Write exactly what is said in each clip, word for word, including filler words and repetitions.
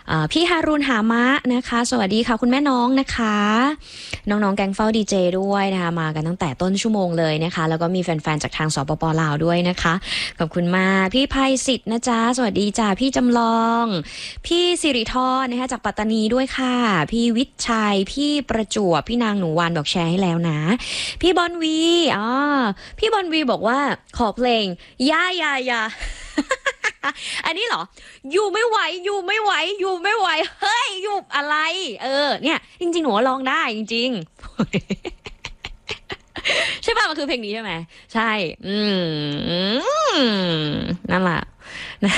พี่ฮารุณหามะนะคะสวัสดีค่ะคุณแม่น้องนะคะน้องๆแก๊งเฝ้าดีเจด้วยนะคะมากันตั้งแต่ต้นชั่วโมงเลยนะคะแล้วก็มีแฟนๆจากทางสปป.ลาวด้วยนะคะขอบคุณมากพี่ไพศิษฐ์นะจ๊ะสวัสดีจ้าพี่จำลองพี่สิริธรนะคะจากปัตตานีด้วยค่ะพี่วิชัยพี่ประจวบพี่นางหนูวานบอกแชร์ให้แล้วนะพี่บอลวีอ๋อพี่บอลวีบอกว่าขอเพลงย่าย่าย่าอันนี้เหรออยู่ไม่ไหวอยู่ไม่ไหวอยู่ไม่ไหวเฮ้ยอยู่อะไรเออเนี่ยจริงๆหนูร้องได้จริงๆใช่ป่ะมันคือเพลงนี้ใช่ไหมใช่อืมนั่นแหละนะ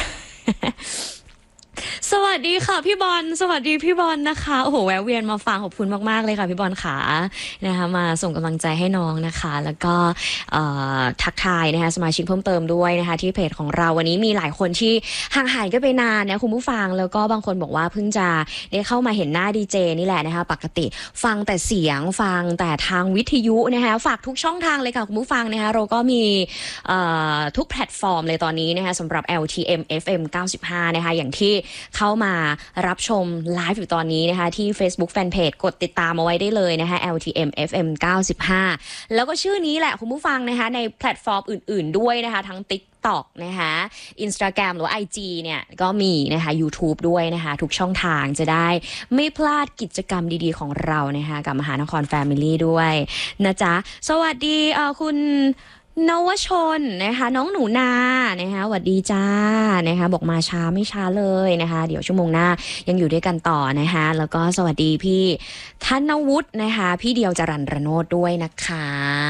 สวัสดีค่ะพี่บอลสวัสดีพี่บอลนะคะโอ้โหแวะเวียนมาฟังขอบคุณมากๆเลยค่ะพี่บอลขานะคะมาส่งกำลังใจให้น้องนะคะแล้วก็ทักทายนะคะสมาชิกเพิ่มเติมด้วยนะคะที่เพจของเราวันนี้มีหลายคนที่ห่างหายกันไปนานนะคุณผู้ฟังแล้วก็บางคนบอกว่าเพิ่งจะได้เข้ามาเห็นหน้าดีเจนี่แหละนะคะปกติฟังแต่เสียงฟังแต่ทางวิทยุนะคะฝากทุกช่องทางเลยค่ะคุณผู้ฟังนะคะเราก็มีทุกแพลตฟอร์มเลยตอนนี้นะคะสำหรับ แอล ที เอ็ม เอฟ เอ็ม เก้าสิบห้านะคะอย่างที่เข้ามารับชมไลฟ์อยู่ตอนนี้นะคะที่ Facebook Fanpage กดติดตามเอาไว้ได้เลยนะคะ แอล ที เอ็ม เอฟ เอ็ม เก้าสิบห้าแล้วก็ชื่อนี้แหละคุณผู้ฟังนะคะในแพลตฟอร์มอื่นๆด้วยนะคะทั้ง TikTok นะคะ Instagram หรือว่า ไอ จี เนี่ยก็มีนะคะ YouTube ด้วยนะคะทุกช่องทางจะได้ไม่พลาดกิจกรรมดีๆของเรานะคะกับมหานคร Family ด้วยนะจ๊ะสวัสดีเอ่อคุณนวชนนะคะน้องหนูนานะคะสวัสดีจ้านะคะบอกมาช้าไม่ช้าเลยนะคะเดี๋ยวชั่วโมงหน้ายังอยู่ด้วยกันต่อนะคะแล้วก็สวัสดีพี่ธนวุฒินะคะพี่เดียวจรัญระโนดด้วยนะคะ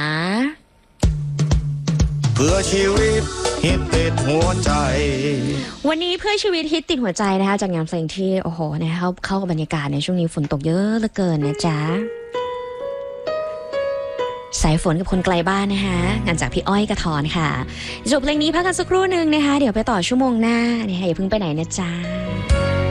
เพื่อชีวิตฮิตติดหัวใจวันนี้เพื่อชีวิตฮิตติดหัวใจนะคะจากงานเพลงที่โอ้โหนะคะเข้าเข้ากับบรรยากาศในช่วงนี้ฝนตกเยอะเหลือเกินนะจ๊ะสายฝนกับคนไกลบ้านนะคะงานจากพี่อ้อยกระถอนค่ะจบเพลงนี้พักกันสักครู่หนึ่งนะคะเดี๋ยวไปต่อชั่วโมงหน้านะคะอย่าเพิ่งไปไหนนะจ๊ะ